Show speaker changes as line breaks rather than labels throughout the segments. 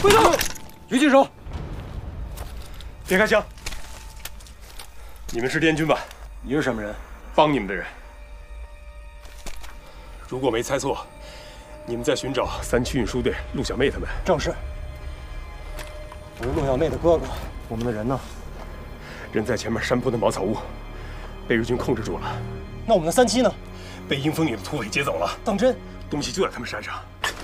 回头，举起手，别开枪。你们是滇军吧？你是什么人？帮你们的人。如果没猜错，你们在寻找3区运输队陆小妹他们。正是。我是陆小妹的哥哥。我们的人呢？人在前面山坡的茅草屋，被日军控制住了。那我们的3期呢？被迎风岭的土匪劫走了。当真？东西就在他们山上。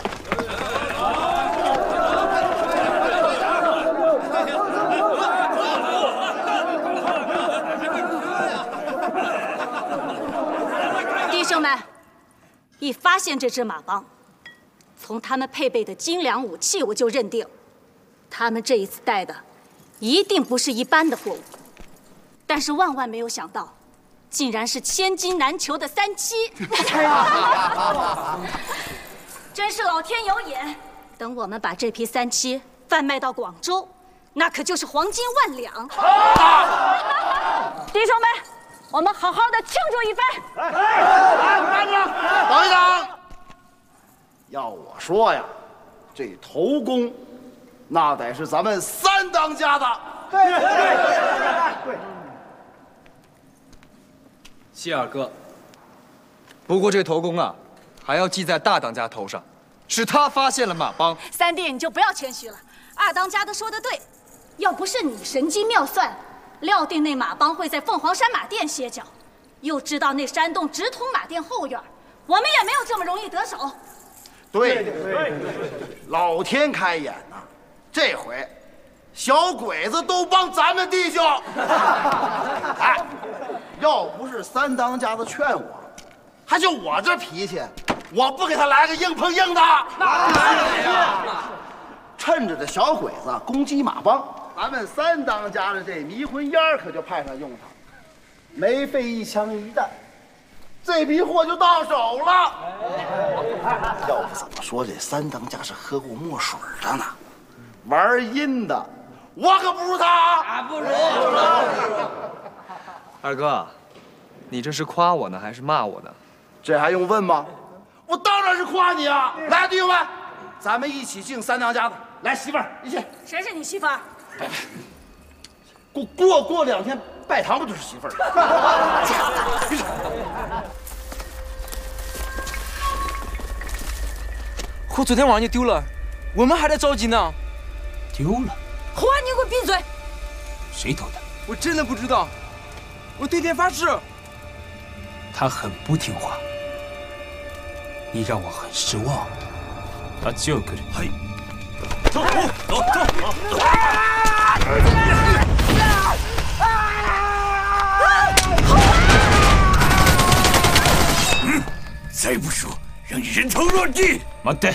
弟兄们，一发现这支马帮，从他们配备的精良武器，我就认定，他们这一次带的一定不是一般的货物。但是万万没有想到，竟然是千金难求的3期。真是老天有眼！等我们把这批3期贩卖到广州，那可就是黄金万两。弟兄们，我们好好的庆祝一番！
慢着，等一等。要我说呀，这头功，那得是咱们3当家的。对。
谢二哥。不过这头功啊，还要记在大当家头上，是他发现了马帮。
3弟，你就不要谦虚了。2当家的说的对，要不是你神机妙算，料定那马帮会在凤凰山马店歇脚，又知道那山洞直通马店后院，我们也没有这么容易得手。
对，老天开眼呐！这回小鬼子都帮咱们弟兄。哎，要不是3当家的劝我，还就我这脾气，我不给他来个硬碰硬的。趁着这小鬼子攻击马帮，咱们3当家的这迷魂烟可就派上用场，没费一枪一弹，这批货就到手了。要不怎么说这3当家是喝过墨水的呢？玩阴的，我可不如他。不如。
二哥，你这是夸我呢，还是骂我呢？
这还用问吗？我当然是夸你啊！来，弟兄们，咱们一起敬3当家的。来，媳妇儿，一起。
谁是你媳妇儿？
过2天拜堂不就是媳妇儿？
货昨天晚上就丢了，我们还在着急呢。
丢了？
胡安，你给我闭嘴！
谁偷的？
我真的不知道，我对天发誓。
他很不听话，你让我很失望。他就个人。嘿，走。再不说，让你人头落地！待って。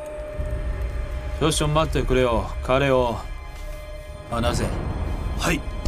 少々待ってくれよ。彼を離せ。はい。